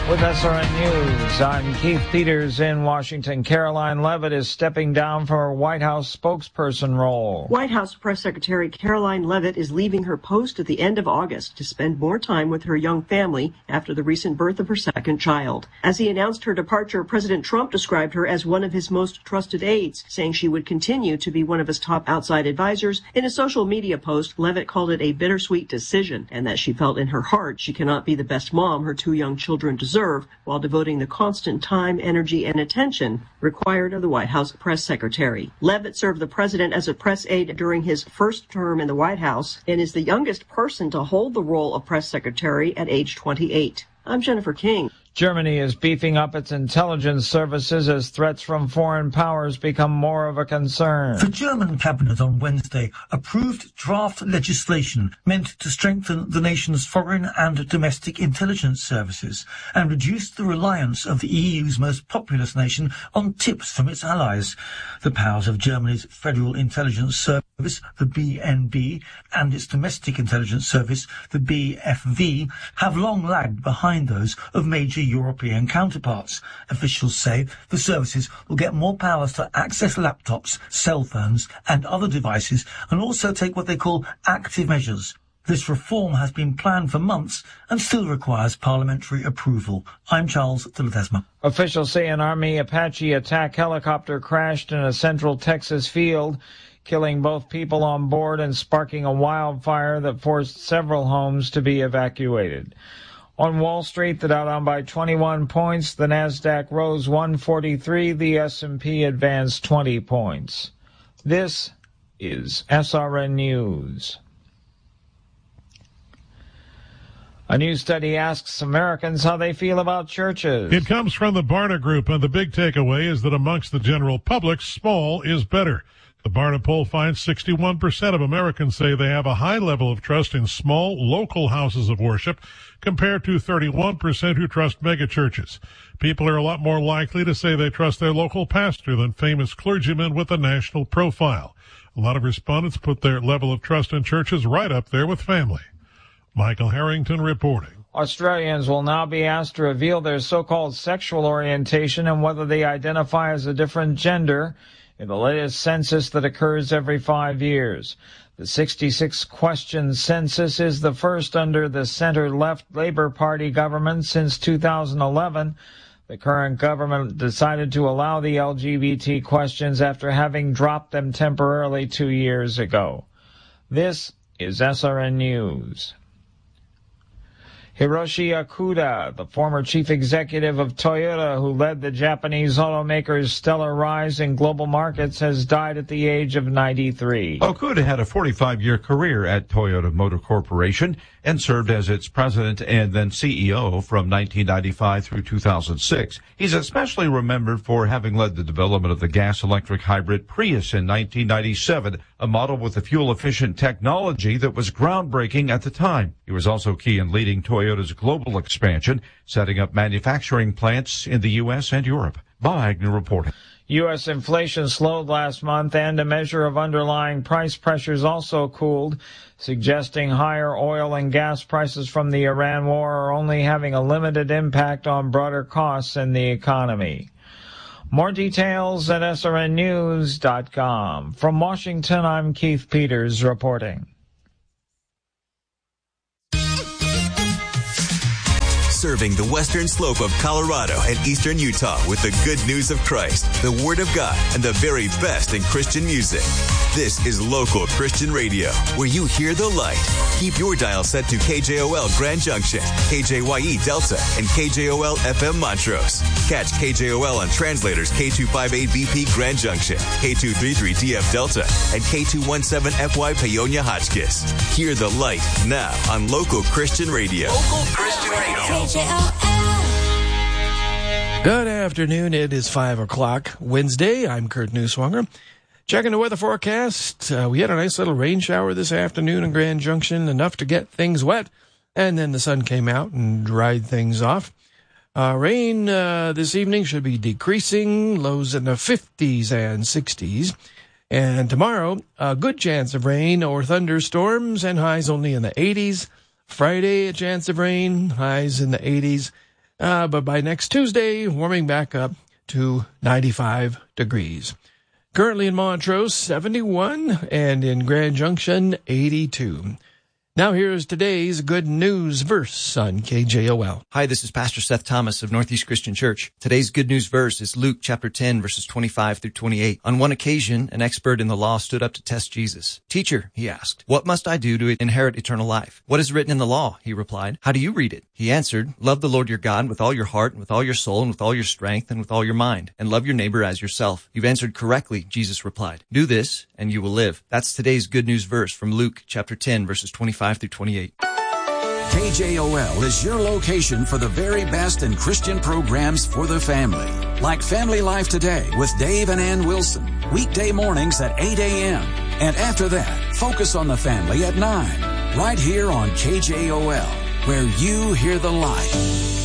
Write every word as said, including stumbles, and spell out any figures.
With S R N News, I'm Keith Peters in Washington. Caroline Leavitt is stepping down from her White House spokesperson role. White House Press Secretary Caroline Leavitt is leaving her post at the end of August to spend more time with her young family after the recent birth of her second child. As he announced her departure, President Trump described her as one of his most trusted aides, saying she would continue to be one of his top outside advisors. In a social media post, Leavitt called it a bittersweet decision and that she felt in her heart she cannot be the best mom her two young children deserve, while devoting the constant time, energy, and attention required of the White House press secretary. Leavitt served the president as a press aide during his first term in the White House and is the youngest person to hold the role of press secretary at age twenty-eight. I'm Jennifer King. Germany is beefing up its intelligence services as threats from foreign powers become more of a concern. The German cabinet on Wednesday approved draft legislation meant to strengthen the nation's foreign and domestic intelligence services and reduce the reliance of the E U's most populous nation on tips from its allies. The powers of Germany's Federal Intelligence Service, the B N B, and its domestic intelligence service, the B F V, have long lagged behind those of major European counterparts. Officials say the services will get more powers to access laptops, cell phones and other devices and also take what they call active measures. This reform has been planned for months and still requires parliamentary approval. I'm Charles de Ledesma. Officials say an Army Apache attack helicopter crashed in a central Texas field, killing both people on board and sparking a wildfire that forced several homes to be evacuated. On Wall Street, the Dow down by twenty-one points, the Nasdaq rose one forty-three, the S and P advanced twenty points. This is S R N News. A new study asks Americans how they feel about churches. It comes from the Barna Group, and the big takeaway is that amongst the general public, small is better. The Barna poll finds sixty-one percent of Americans say they have a high level of trust in small, local houses of worship, compared to thirty-one percent who trust megachurches. People are a lot more likely to say they trust their local pastor than famous clergymen with a national profile. A lot of respondents put their level of trust in churches right up there with family. Michael Harrington reporting. Australians will now be asked to reveal their so-called sexual orientation and whether they identify as a different gender in the latest census that occurs every five years. The sixty-six question census is the first under the center-left Labour Party government since two thousand eleven. The current government decided to allow the L G B T questions after having dropped them temporarily two years ago. This is S R N News. Hiroshi Okuda, the former chief executive of Toyota who led the Japanese automaker's stellar rise in global markets, has died at the age of ninety-three. Okuda had a forty-five-year career at Toyota Motor Corporation and served as its president and then C E O from nineteen ninety-five through two thousand six. He's especially remembered for having led the development of the gas-electric hybrid Prius in nineteen ninety-seven, a model with a fuel-efficient technology that was groundbreaking at the time. He was also key in leading Toyota's global expansion, setting up manufacturing plants in the U S and Europe. Bob Agnew reporting. U S inflation slowed last month, and a measure of underlying price pressures also cooled, suggesting higher oil and gas prices from the Iran war are only having a limited impact on broader costs in the economy. More details at S R N news dot com. From Washington, I'm Keith Peters reporting. Serving the western slope of Colorado and eastern Utah with the good news of Christ, the Word of God, and the very best in Christian music. This is Local Christian Radio, where you hear the light. Keep your dial set to K J O L Grand Junction, K J Y E Delta, and K J O L F M Montrose. Catch K J O L on translators K two fifty-eight B P Grand Junction, K two thirty-three D F Delta, and K two seventeen F Y Paonia Hotchkiss. Hear the light now on Local Christian Radio. Local Christian Radio. Good afternoon. It is five o'clock Wednesday. I'm Kurt Neuswanger. Checking the weather forecast. Uh, we had a nice little rain shower this afternoon in Grand Junction, enough to get things wet. And then the sun came out and dried things off. Uh, rain uh, this evening should be decreasing, lows in the fifties and sixties. And tomorrow, a good chance of rain or thunderstorms and highs only in the eighties. Friday, a chance of rain, highs in the eighties. Uh, but by next Tuesday, warming back up to ninety-five degrees. Currently in Montrose, seventy-one, and in Grand Junction, eighty-two. Now here's today's good news verse on K J O L. Hi, this is Pastor Seth Thomas of Northeast Christian Church. Today's good news verse is Luke chapter ten, verses twenty-five through twenty-eight. On one occasion, an expert in the law stood up to test Jesus. Teacher, he asked, what must I do to inherit eternal life? What is written in the law? He replied. How do you read it? He answered, love the Lord your God with all your heart and with all your soul and with all your strength and with all your mind, and love your neighbor as yourself. You've answered correctly, Jesus replied. Do this and you will live. That's today's good news verse from Luke chapter ten, verses twenty-five through twenty-eight. K J O L is your location for the very best in Christian programs for the family. Like Family Life Today with Dave and Ann Wilson. Weekday mornings at eight a.m. And after that, Focus on the Family at nine. Right here on K J O L, where you hear the light.